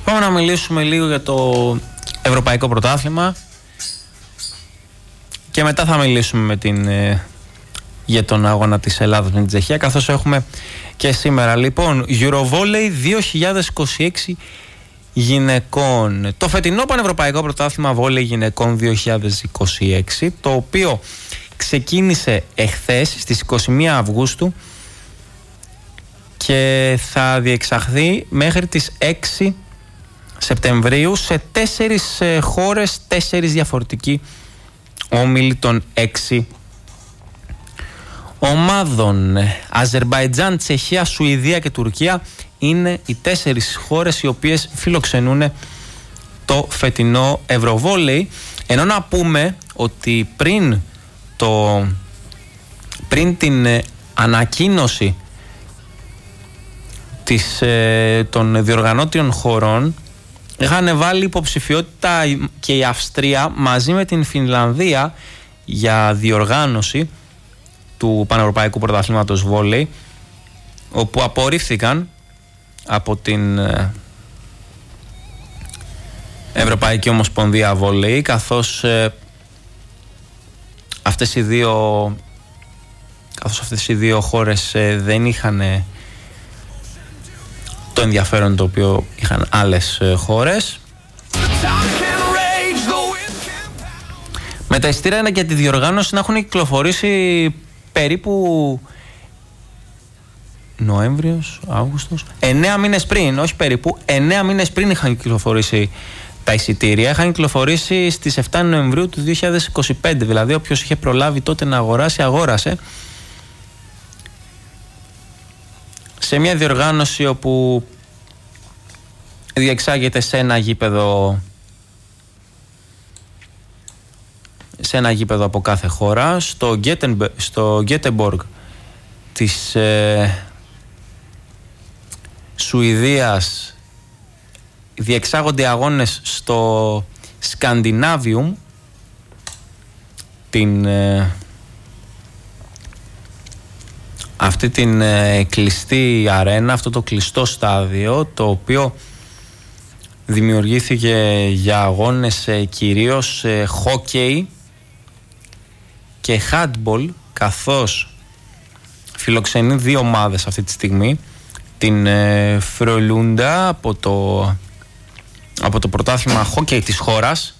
Πάμε να μιλήσουμε λίγο για το Ευρωπαϊκό Πρωτάθλημα και μετά θα μιλήσουμε για τον αγώνα της Ελλάδας με την Τσεχία, καθώς έχουμε και σήμερα. Λοιπόν, Eurovolley 2026 γυναικών. Το φετινό Πανευρωπαϊκό Πρωτάθλημα Βόλεϊ γυναικών 2026, το οποίο ξεκίνησε εχθές στις 21 Αυγούστου και θα διεξαχθεί μέχρι τις 6 Σεπτεμβρίου σε 4 χώρες, 4 διαφορετικοί όμιλοι των 6 ομάδων. Αζερμπαϊτζάν, Τσεχία, Σουηδία και Τουρκία είναι οι 4 χώρες οι οποίες φιλοξενούν το φετινό Ευρωβόλεϊ. Ενώ να πούμε ότι πριν την ανακοίνωση των διοργανώτριων χωρών, είχαν βάλει υποψηφιότητα και η Αυστρία μαζί με την Φινλανδία για διοργάνωση του Πανευρωπαϊκού Πρωταθλήματος Βόλεϊ, όπου απορρίφθηκαν από την Ευρωπαϊκή Ομοσπονδία Βόλεϊ, καθώς αυτές οι δύο χώρες δεν είχαν το ενδιαφέρον το οποίο είχαν άλλες χώρες. Με τα εισιτήρια για τη διοργάνωση να έχουν κυκλοφορήσει περίπου Νοέμβριος, Αύγουστος, 9 μήνες πριν, όχι περίπου, 9 μήνες πριν είχαν κυκλοφορήσει τα εισιτήρια. Είχαν κυκλοφορήσει στις 7 Νοεμβρίου του 2025, δηλαδή όποιος είχε προλάβει τότε να αγοράσει, αγόρασε. Σε μια διοργάνωση όπου διεξάγεται σε ένα γήπεδο από κάθε χώρα, στο Γκέτεμποργκ της Σουηδίας διεξάγονται αγώνες στο Σκανδινάβιουμ, αυτή την κλειστή αρένα, αυτό το κλειστό στάδιο, το οποίο δημιουργήθηκε για αγώνες κυρίως χόκεϊ και handball, καθώς φιλοξενεί 2 ομάδες αυτή τη στιγμή, την Φρολούντα από το πρωτάθλημα χόκεϊ της χώρας